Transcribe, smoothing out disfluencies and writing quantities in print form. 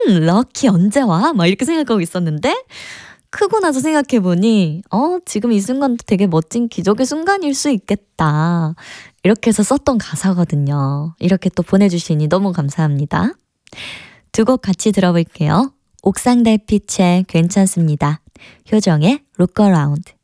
럭키 언제 와? 막 이렇게 생각하고 있었는데 크고 나서 생각해보니 지금 이 순간도 되게 멋진 기적의 순간일 수 있겠다. 이렇게 해서 썼던 가사거든요. 이렇게 또 보내주시니 너무 감사합니다. 두 곡 같이 들어볼게요. 옥상 달빛의 괜찮습니다. 효정의 Look Around.